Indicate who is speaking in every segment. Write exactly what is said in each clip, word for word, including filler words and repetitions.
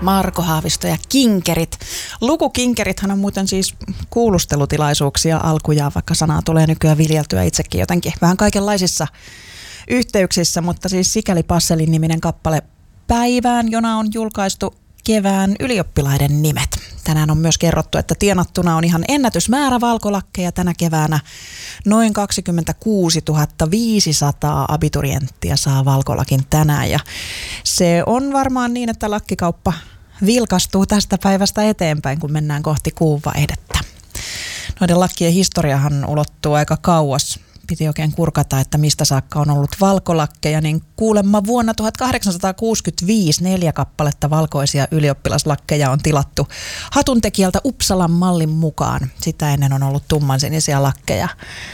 Speaker 1: Marko Haavisto ja kinkerit. Lukukinkerithän on muuten siis kuulustelutilaisuuksia alkujaan, vaikka sanaa tulee nykyään viljeltyä itsekin jotenkin vähän kaikenlaisissa yhteyksissä, mutta siis Sikäli Passelin niminen kappale päivään, jona on julkaistu kevään ylioppilaiden nimet. Tänään on myös kerrottu, että tienattuna on ihan ennätysmäärä valkolakkeja tänä keväänä. Noin kaksikymmentäkuusituhatta viisisataa abiturienttia saa valkolakin tänään ja se on varmaan niin, että lakkikauppa vilkastuu tästä päivästä eteenpäin, kun mennään kohti kuunvaihdetta. Noiden lakkien historiahan ulottuu aika kauas. Piti oikein kurkata, että mistä saakka on ollut valkolakkeja, niin kuulemma vuonna tuhatkahdeksansataakuusikymmentäviisi neljä kappaletta valkoisia ylioppilaslakkeja on tilattu hatuntekijältä Uppsalan mallin mukaan. Sitä ennen on ollut tummansinisiä lakkeja,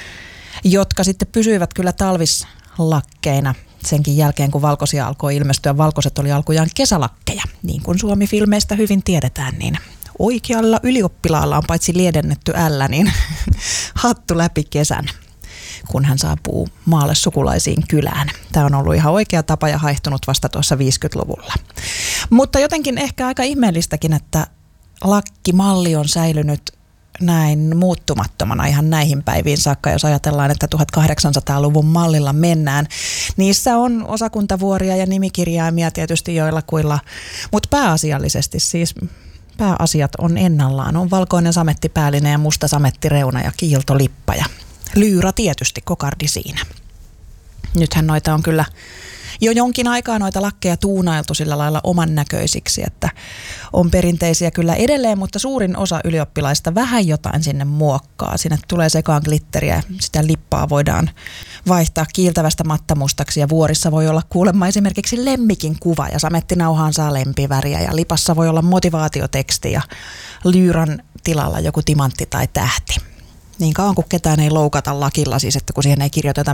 Speaker 1: jotka sitten pysyivät kyllä talvislakkeina senkin jälkeen, kun valkoisia alkoi ilmestyä. Valkoiset oli alkujaan kesälakkeja, niin kuin Suomi-filmeistä hyvin tiedetään, niin oikealla ylioppilaalla on paitsi liedennetty ällä, niin hattu läpi kesän, kun hän saapuu maalle sukulaisiin kylään. Tämä on ollut ihan oikea tapa ja haihtunut vasta tuossa viisikymmentäluvulla. Mutta jotenkin ehkä aika ihmeellistäkin, että lakkimalli on säilynyt näin muuttumattomana ihan näihin päiviin saakka, jos ajatellaan, että tuhatkahdeksansataaluvun mallilla mennään. Niissä on osakuntavuoria ja nimikirjaimia tietysti joillakuilla, mutta pääasiallisesti siis pääasiat on ennallaan. On valkoinen samettipäällinen ja musta samettireuna ja kiiltolippa ja lyyrä tietysti, kokardi siinä. Nythän noita on kyllä jo jonkin aikaa noita lakkeja tuunailtu sillä lailla oman näköisiksi, että on perinteisiä kyllä edelleen, mutta suurin osa ylioppilaista vähän jotain sinne muokkaa. Sinne tulee sekaan glitteriä, sitä lippaa voidaan vaihtaa kiiltävästä mattamustaksi ja vuorissa voi olla kuulemma esimerkiksi lemmikin kuva ja samettinauhaan saa lempiväriä ja lipassa voi olla motivaatioteksti ja lyyran tilalla joku timantti tai tähti. Niin kauan kuin ketään ei loukata lakilla, siis että kun siihen ei kirjoiteta